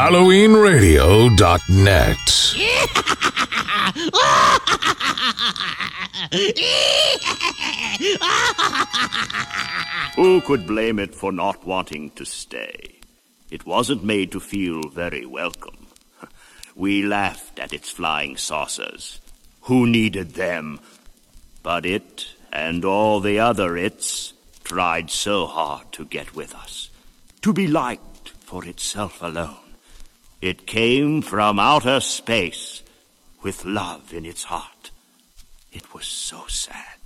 HalloweenRadio.net. Who could blame it for not wanting to stay? It wasn't made to feel very welcome. We laughed at its flying saucers. Who needed them? But it, and all the other its, tried so hard to get with us, to be liked for itself alone. It came from outer space with love in its heart. It was so sad.